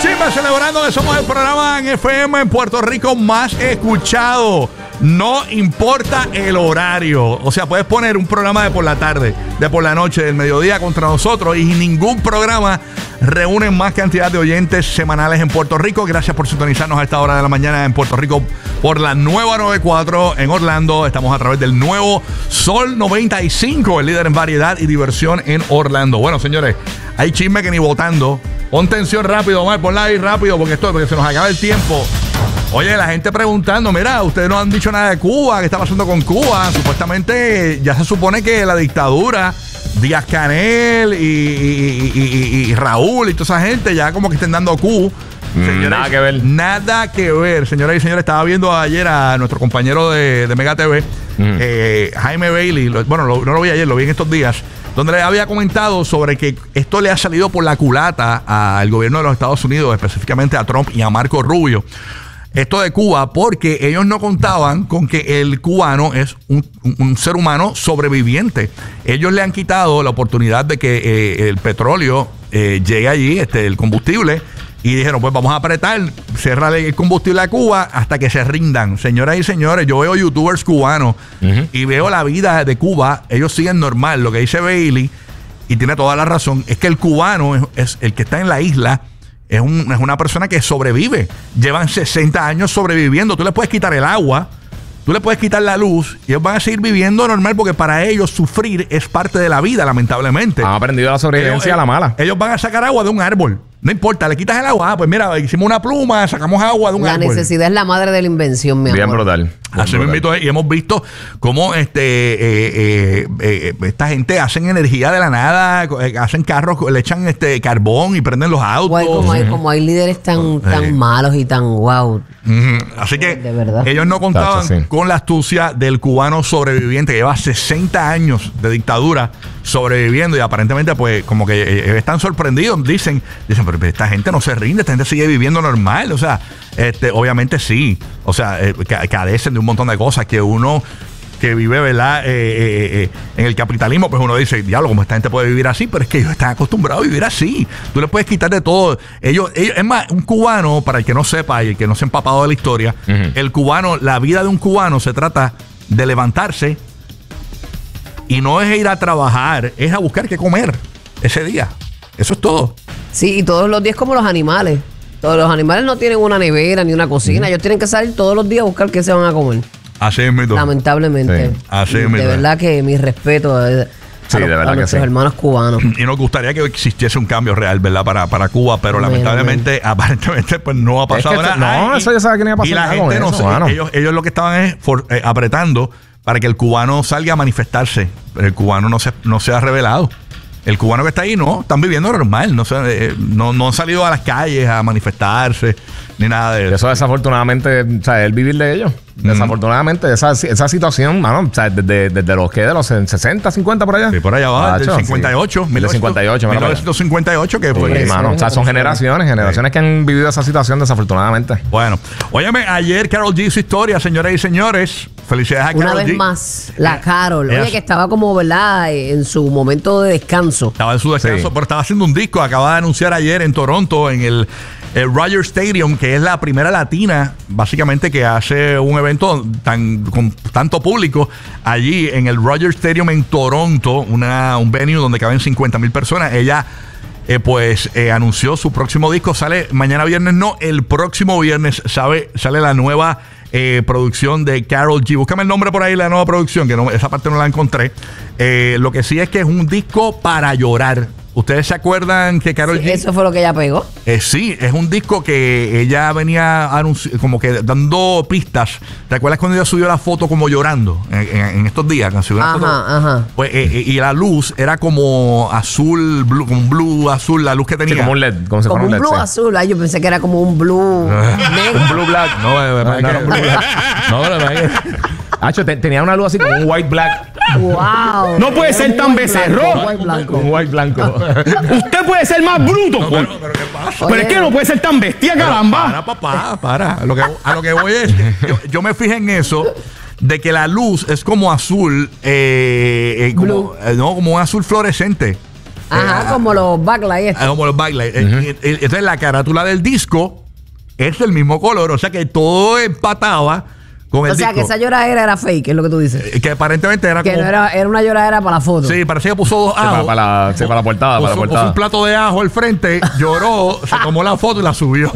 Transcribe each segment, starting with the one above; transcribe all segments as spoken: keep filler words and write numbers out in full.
Chismes, celebrando que somos el programa en F M en Puerto Rico más escuchado. No importa el horario. O sea, puedes poner un programa de por la tarde, de por la noche, del mediodía contra nosotros, y ningún programa reúne más cantidad de oyentes semanales en Puerto Rico. Gracias por sintonizarnos a esta hora de la mañana en Puerto Rico por la nueva noventa y cuatro en Orlando. Estamos a través del nuevo Sol noventa y cinco, el líder en variedad y diversión en Orlando. Bueno, señores, hay chisme que ni votando. Pon tensión rápido, Omar, ponla ahí rápido porque esto porque se nos acaba el tiempo. Oye, la gente preguntando, mira, ustedes no han dicho nada de Cuba, ¿qué está pasando con Cuba? Supuestamente ya se supone que la dictadura, Díaz Canel y, y, y, y, y Raúl y toda esa gente ya como que estén dando Q. Señores, nada que ver. Nada que ver, señoras y señores. Estaba viendo ayer a nuestro compañero de, de Mega T V, mm. eh, Jaime Bailey. Lo, bueno, lo, no lo vi ayer, lo vi en estos días, donde le había comentado sobre que esto le ha salido por la culata al gobierno de los Estados Unidos, específicamente a Trump y a Marco Rubio. Esto de Cuba, porque ellos no contaban con que el cubano es un, un, un ser humano sobreviviente. Ellos le han quitado la oportunidad de que eh, el petróleo eh, llegue allí, este, el combustible, y dijeron, pues vamos a apretar, cerrarle el combustible a Cuba hasta que se rindan. Señoras y señores, yo veo youtubers cubanos uh-huh. y veo la vida de Cuba. Ellos siguen normal. Lo que dice Bailey, y tiene toda la razón, es que el cubano es, es el que está en la isla. Es, un, es una persona que sobrevive. Llevan sesenta años sobreviviendo. Tú le puedes quitar el agua, tú le puedes quitar la luz, y ellos van a seguir viviendo normal porque para ellos sufrir es parte de la vida, lamentablemente. Han aprendido la sobrevivencia ellos, a la mala. Ellos van a sacar agua de un árbol. No importa, le quitas el agua. Ah, pues mira, hicimos una pluma, sacamos agua de un la árbol. La necesidad es la madre de la invención, mi amor. Bien brutal. Bien Así me invito, y hemos visto cómo este eh, eh, eh, esta gente hacen energía de la nada, eh, hacen carros, le echan este carbón y prenden los autos. Guay, como, hay, como hay líderes tan, tan eh. malos y tan wow. Uh-huh. Así que de verdad. Ellos no contaban Tacho, sí. con la astucia del cubano sobreviviente que lleva sesenta años de dictadura sobreviviendo, y aparentemente pues como que eh, están sorprendidos. Dicen, dicen, pero esta gente no se rinde, esta gente sigue viviendo normal. O sea, este, obviamente sí. O sea, eh, cadecen de un montón de cosas que uno que vive, ¿verdad? Eh, eh, eh, en el capitalismo, pues uno dice, diablo, como esta gente puede vivir así, pero es que ellos están acostumbrados a vivir así. Tú le puedes quitar de todo. Ellos, ellos, es más, un cubano, para el que no sepa y el que no se ha empapado de la historia, uh-huh. el cubano, la vida de un cubano se trata de levantarse y no es ir a trabajar, es a buscar qué comer ese día. Eso es todo. Sí, y todos los días como los animales. Todos los animales no tienen una nevera ni una cocina. Uh-huh. Ellos tienen que salir todos los días a buscar qué se van a comer. Así es, mi lamentablemente. Sí. Así es, de verdad que mi respeto a, sí, a, los, de verdad a nuestros sí. hermanos cubanos. Y nos gustaría que existiese un cambio real, ¿verdad? Para, para Cuba, pero bueno, lamentablemente, bueno. aparentemente, pues no ha pasado es que, nada. No, eso ya sabe que no iba a pasar. Y la gente no eso, sé, ellos, ellos lo que estaban es for, eh, apretando para que el cubano salga a manifestarse. El cubano no se, no se ha revelado. El cubano que está ahí no, están viviendo normal, no, se, eh, no, no han salido a las calles a manifestarse ni nada de eso. Eso desafortunadamente, o sea, el vivir de ellos. Mm. Desafortunadamente, esa, esa situación, mano, o sea, desde, desde los que de los sesenta, cincuenta por allá. Sí, por allá va, del cincuenta y ocho. Sí. Del cincuenta y ocho, mil novecientos cincuenta y ocho, que fue. Sí, mano, o sea, son generaciones, generaciones sí. que han vivido esa situación desafortunadamente. Bueno, óyeme, ayer Karol G su historia, señoras y señores. Felicidades a Karol G. Una vez G. más, la Karol. Oye, que estaba como, ¿verdad? En su momento de descanso. Estaba en su descanso, sí. pero estaba haciendo un disco. Acaba de anunciar ayer en Toronto, en el, el Rogers Stadium, que es la primera latina, básicamente, que hace un evento tan con tanto público allí en el Rogers Stadium en Toronto, una, un venue donde caben cincuenta mil personas. Ella eh, pues eh, anunció su próximo disco. Sale mañana viernes, no, el próximo viernes sabe, sale la nueva eh, producción de Karol G. Búscame el nombre por ahí, la nueva producción, que no, esa parte no la encontré. Eh, lo que sí es que es un disco para llorar. ¿Ustedes se acuerdan que Karol sí, G? Eso fue lo que ella pegó. Eh, sí, es un disco que ella venía anunci- como que dando pistas. ¿Te acuerdas cuando ella subió la foto como llorando en, en, en estos días? Cuando subió ajá, foto, ajá. Pues, eh, eh, y la luz era como azul, blue, como un blue azul, la luz que tenía. Sí, como un L E D. Como, si como fuera un un L E D, blue sí. azul. Ay, yo pensé que era como un blue negro. Un blue black. No, no, no, no, no, black. no, no, no, Hacho, te, tenía una luz así como un white black. Wow. No puede ser tan becerro. Un white blanco. Un white blanco. Usted puede ser más bruto. No, pero, pero ¿qué pasa? Pero es que no puede ser tan bestia, Pero caramba. Para, papá, para. A lo que, a lo que voy es que yo, yo me fijé en eso, de que la luz es como azul, eh, eh, como, eh, no, como un azul fluorescente. Ajá, Eh, como los backlights. ah, como los backlights. Eh, eh, Entonces la carátula del disco es del mismo color, o sea que todo empataba con el O sea, disco. que esa lloradera era fake, es lo que tú dices. Eh, que aparentemente era Que como... no era, era una lloradera para la foto. Sí, parecía que puso dos Sí, para, ajos. para la, sí, para la portada, para la Puso, puso portada. un plato de ajo al frente, lloró, se tomó la foto y la subió.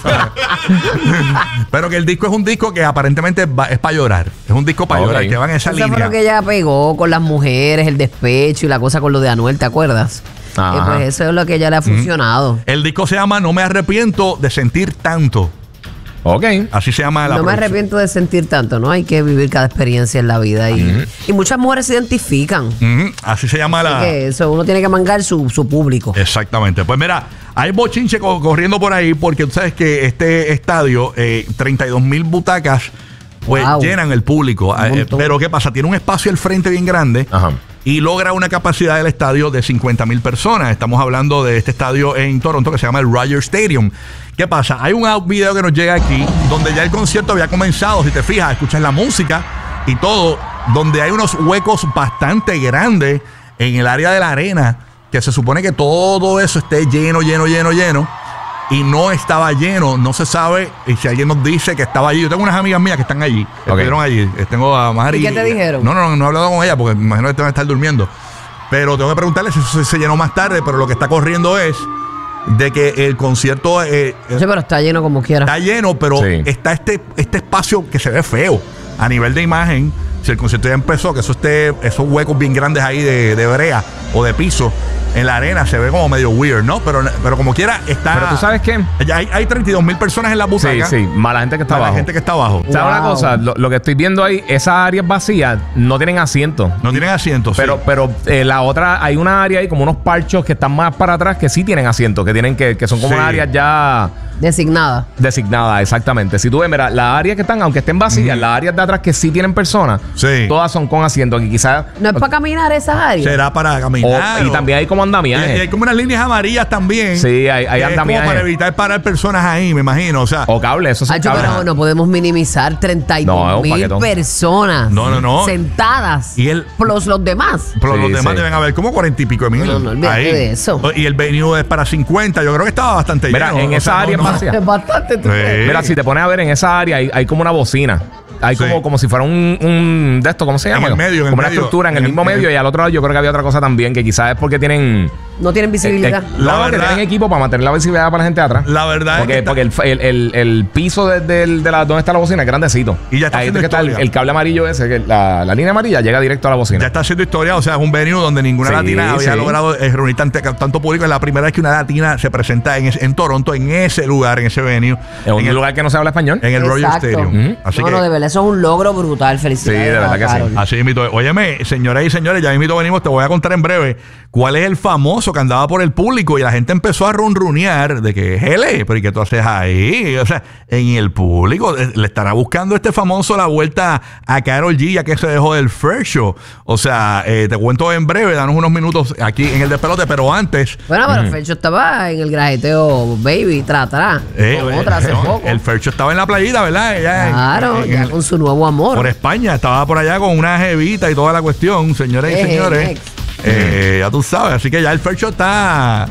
Pero que el disco es un disco que aparentemente va- es para llorar. Es un disco para Ok. llorar, que va en esa Eso fue línea. lo que ella pegó con las mujeres, el despecho y la cosa con lo de Anuel, ¿te acuerdas? Ajá. Eh, pues eso es lo que ella le ha funcionado. El disco se llama No me arrepiento de sentir tanto. Ok. Así se llama la No me producción. arrepiento de sentir tanto, ¿no? Hay que vivir cada experiencia en la vida. Y, y muchas mujeres se identifican. Ujú, así se llama la... Así que eso, uno tiene que mangar su, su público. Exactamente. Pues mira, hay bochinche co- corriendo por ahí porque tú sabes que este estadio, eh, treinta y dos mil butacas, pues Wow. llenan el público. Un Eh, montón. pero ¿qué pasa? Tiene un espacio al frente bien grande Ajá. y logra una capacidad del estadio de cincuenta mil personas. Estamos hablando de este estadio en Toronto que se llama el Rogers Stadium. ¿Qué pasa? Hay un out video que nos llega aquí donde ya el concierto había comenzado. Si te fijas, escuchas la música y todo, donde hay unos huecos bastante grandes en el área de la arena, que se supone que todo eso esté lleno, lleno, lleno, lleno. Y no estaba lleno, no se sabe. Y si alguien nos dice que estaba allí, yo tengo unas amigas mías que están allí, que Ok. estuvieron allí. Eh, Tengo a Mari. ¿Y qué te dijeron? No, no, no he hablado con ella porque me imagino que van a estar durmiendo. Pero tengo que preguntarle si eso se, se llenó más tarde. Pero lo que está corriendo es de que el concierto eh, Sí, pero está lleno como quiera. está lleno, pero Sí. está este, este espacio que se ve feo a nivel de imagen. Si el concierto ya empezó, que eso esté, esos huecos bien grandes ahí de, de brea o de piso en la arena se ve como medio weird, ¿no? Pero, pero como quiera, está. Pero tú sabes qué. Ya hay, hay treinta y dos mil personas en la Sí, butaca. sí. Mala gente que está Para la abajo. gente que está abajo. ¿Sabes una Wow. cosa? Lo, lo que estoy viendo ahí, esas áreas vacías no tienen asiento. No tienen asientos. Pero, sí. pero eh, la otra, hay una área ahí como unos parchos que están más para atrás que sí tienen asiento, que tienen que, que son como Sí. áreas ya Designada. designadas, exactamente. Si tú ves, mira, las áreas que están, aunque estén vacías, las áreas de atrás que sí tienen personas, Sí. todas son con asiento. Aquí quizás. No es para caminar esas áreas. Será para o- caminar. y o- también hay como Y, y andamiajes. hay como unas líneas amarillas también. Sí, hay- hay que es como andamiajes. para evitar parar personas ahí, me imagino. O sea, O cables, esos son Hacho, cables. pero no podemos minimizar treinta y No, es dos un mil paquetón. personas No, no, no. sentadas. Y el- plus los demás. pero Sí, los demás sí. deben haber como cuarenta y pico de mil. No, no, olvídate ahí. de eso. Y el venue es para cincuenta. Yo creo que estaba bastante Mira, lleno. en O esa sea, área no, no. vacía. Es bastante. ¿tú Sí. crees? Mira, si te pones a ver en esa área, hay, hay como una bocina. Hay Sí. como, como si fuera un, un de esto, ¿cómo se En llama? el medio, en el como una medio. estructura en, En el el- mismo en el- medio y al otro lado yo creo que había otra cosa también, que quizás es porque tienen... No tienen visibilidad. eh, La no, que verdad- tienen equipo para mantener la visibilidad para la gente de atrás. La verdad es Porque, que está- porque el, el, el, el piso de, del- de la, donde está la bocina es grandecito. Y ya está Ahí haciendo que está el, historia. el cable amarillo ese, que la, la línea amarilla llega directo a la bocina. Ya está haciendo historia, o sea, es un venue donde ninguna Sí, latina había sí. logrado eh, reunir tante- tanto público. Es la primera vez que una latina se presenta en, ese- en Toronto, en ese lugar, en ese venue. En un en el, lugar que no se habla español. en el Royal Exacto. Stadium. Ujú. Así no, que, no, de verdad, eso es un logro brutal. Felicidades. Sí, de verdad a que sí. Karol. así mismo. Óyeme, señoras y señores, ya mismo venimos, te voy a contar en breve cuál es el famoso que andaba por el público y la gente empezó a runrunear de que, hele, pero ¿y qué tú haces ahí? O sea, en el público eh, le estará buscando este famoso la vuelta a Karol G, ya que se dejó del First Show. O sea, eh, te cuento en breve, danos unos minutos aquí en el despelote, pero antes... Bueno, pero Fercho estaba en el grajeteo Baby, tra, tra. eh, con eh, otra hace no, poco. el First Show estaba en la playita, ¿verdad? Ella en- Claro, en- ya en- con su nuevo amor. por España, estaba por allá con una jevita y toda la cuestión, señores y Eh, señores. next. Eh, ya tú sabes, así que ya el First Show está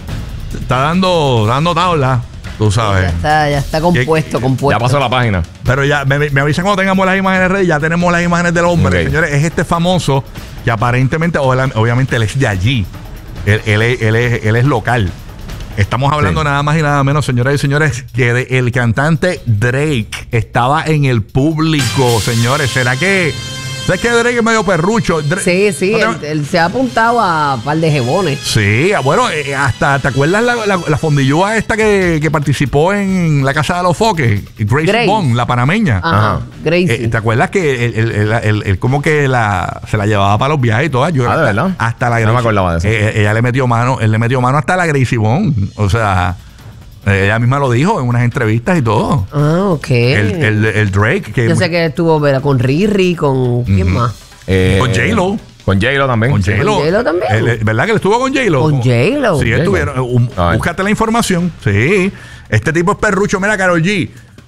está dando dando tabla, tú Ya sabes. está, ya está compuesto, Ya compuesto. Ya pasó la página. Pero ya me, me avisan cuando tengamos las imágenes redes, ya tenemos las imágenes del hombre, Ok. señores. Es este famoso que aparentemente, obla- obviamente, él es de allí. Él, él es, él es- él es local. Estamos hablando Sí. nada más y nada menos, señoras y señores, que de- el cantante Drake estaba en el público, señores. ¿Será que... ¿Sabes que Drake es medio perrucho? Dra- Sí, sí, ¿No te- él, él se ha apuntado a un par de jebones. Sí, bueno, eh, hasta, ¿te acuerdas la, la, la fondillúa esta que, que participó en La Casa de los Foques? Grace, Grace. Bond, la panameña. Ajá, Ajá. Gracie. Eh, ¿Te acuerdas que él, él- él- él- él como que la, se la llevaba para los viajes y todo? Yo Ah, ¿de hasta- verdad? Hasta la No me Gracie- acordaba de eso. Eh, eh, ella le metió mano, él le metió mano hasta la Gracie Bond. O sea, eh, ella misma lo dijo en unas entrevistas y todo. Ah, ok. El, el, el Drake, que Yo sé que estuvo ¿verdad? con Riri, con... ¿Quién más? Eh, Con J-Lo. Con J-Lo también. Con J-Lo. J-Lo también. Él- él- ¿Verdad que él estuvo con J-Lo? Con J-Lo. Sí, J-Lo. estuvieron. eh, un- A ver. búscate la información. Sí. Este tipo es perrucho. Mira, Karol G.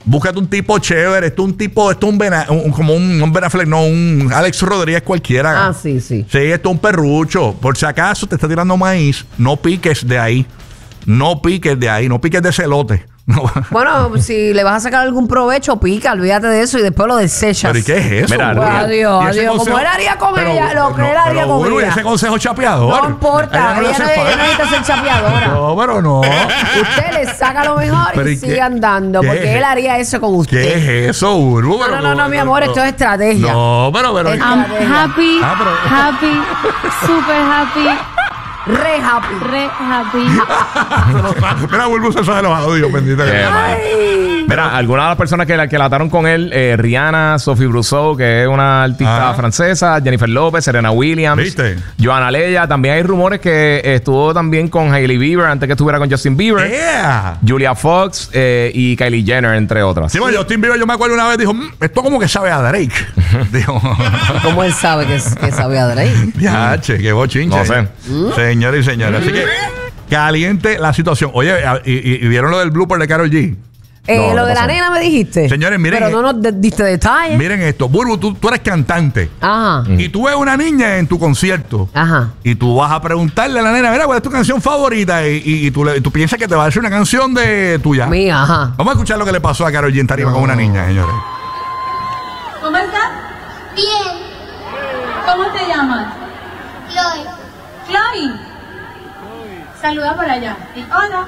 Búscate un tipo chévere. Esto es un tipo, esto es un, Bena- un- como un, un Ben Affleck, no, un Alex Rodríguez cualquiera. Ah, sí, sí. Sí, esto es un perrucho. Por si acaso te está tirando maíz, no piques de ahí. No piques de ahí, no piques de celote. No. Bueno, si le vas a sacar algún provecho, pica, olvídate de eso y después lo desechas. ¿Pero y qué es eso? Mira, güey? Pues, adiós, Y ese adiós. consejo- Como él haría con pero- ella, lo que no, él haría pero, con bueno, y ella. ese consejo chapeador. No importa, Ella no le ella, hace no, ella no falta. necesita ser chapeadora. No, pero no. Usted le saca lo mejor Pero, y ¿y qué- sigue andando, qué porque es? él haría eso con usted. ¿Qué es eso, Urbu? No, no, no, no, mi amor, esto es estrategia. No, pero, pero. Es- I'm happy, Ah, pero- happy, super happy, Re happy. re happy. Mira, Urbu se sabe los audios, bendita. que- Eh, Ay. Mira, algunas de las personas que la, que la ataron con él, eh, Rihanna, Sophie Brousseau, que es una artista Ajá. francesa, Jennifer López, Serena Williams, ¿Viste? Johanna Leia. También hay rumores que eh, estuvo también con Hailey Bieber antes que estuviera con Justin Bieber. Yeah. Julia Fox eh, y Kylie Jenner, entre otras. Sí, bueno, Justin Bieber, yo me acuerdo una vez, dijo, "Mm, esto como que sabe a Drake." Dijo, ¿Cómo él sabe que, que sabe a Drake? ya, che, qué bochinche. No sé. Señores y señores, así que caliente la situación. Oye, a- y, y- y vieron lo del blooper de Karol G. Eh, No, lo no de la pasó. nena me dijiste. Señores, miren, Pero no nos de- diste detalles. Miren esto, Burbu, tú, tú eres cantante. Ajá. Y tú ves una niña en tu concierto. Ajá. Y tú vas a preguntarle a la nena, mira, ¿cuál es tu canción favorita? Y, y- y tú, le- tú piensas que te va a decir una canción de tuya. Mía, ajá. Vamos a escuchar lo que le pasó a Karol G en tarima con una niña, señores. ¿Cómo estás? Bien, ¿Cómo te llamas? Chloe. Chloe. Saluda por allá. Di hola.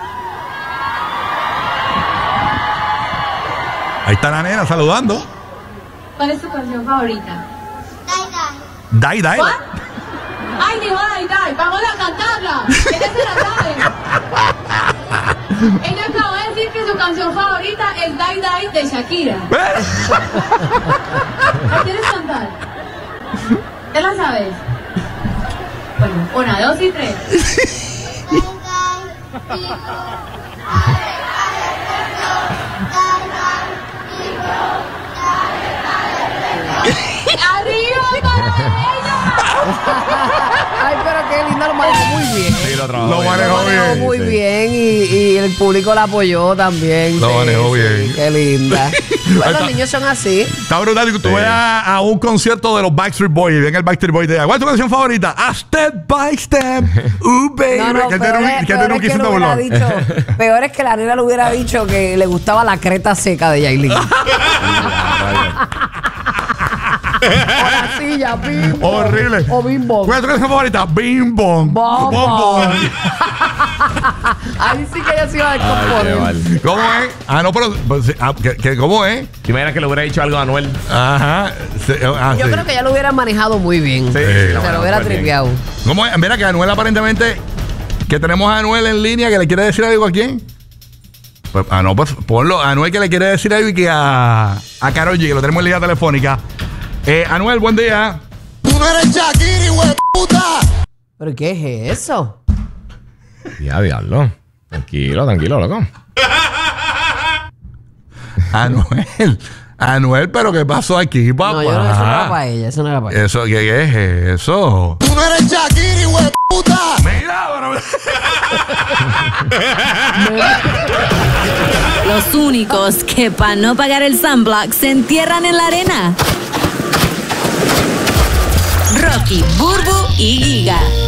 Ahí está la nena saludando. ¿Cuál es tu canción favorita? Dai, dai. Dai, dai. ¿What? Ay, dijo ay, dai, vamos a cantarla. Ella se la sabe. Ella acaba de decir que su canción favorita es Dai Dai de Shakira. ¿La quieres cantar? ¿Te la sabes? Bueno, una, dos y tres. Dai, dai. Pico. Ale, ale, pico. Dai, dai. Pico. ¡Arriba para ella! Ay, pero qué linda, lo manejó muy bien. Sí, lo trabajó Lo bien. manejó Lo manejó bien, muy sí. bien y, y el público la apoyó también. Lo Sí, manejó sí, bien. Qué linda. Pues los niños son así. Está brutal. Y tú Sí. vas a, a un concierto de los Backstreet Boys y ven el Backstreet Boy de ¿cuál es tu canción favorita? A Step by Step. Uh, baby. No, no, que peor, te es, que peor te es que hiciste le hubiera burlón. dicho, peor es que la nena le hubiera dicho que le gustaba la creta seca de Yailin. O la silla, bim bom. Horrible. O bim bom. ¿Cuál es tu canción favorita? Bim Bom. Bom, Bom, bom. bom. Ahí sí que ella se iba a Ay, qué descomponer. mal. ¿Cómo es? Ah, no, pero. pues, sí, ah, que- que- ¿Cómo es? ¿Te imaginas que le hubiera dicho algo a Anuel? Ajá. Sí, ah, Yo sí. creo que ella lo hubiera manejado muy bien. Sí, Se lo lo hubiera manejó bien. tripeado. ¿Cómo es? Mira que Anuel aparentemente. Que tenemos a Anuel en línea que le quiere decir algo a quién. Pues, ah, no, pues ponlo. Anuel que le quiere decir algo y que a, a Karol G, que lo tenemos en línea telefónica. Eh, Anuel, buen día. Tú no eres Shakira, hijo de puta. ¿Pero qué es eso? Ya, diablo. Tranquilo, tranquilo, loco. Anuel. Anuel, pero ¿qué pasó aquí, papá? No, yo no, eso no era para ella, eso no era para ella. Eso, ¿qué, qué es eso? Tú no eres Shakira, hijo de puta. Mira, pero... Los únicos que para no pagar el sunblock se entierran en la arena. Rocky, Burbu y Giga.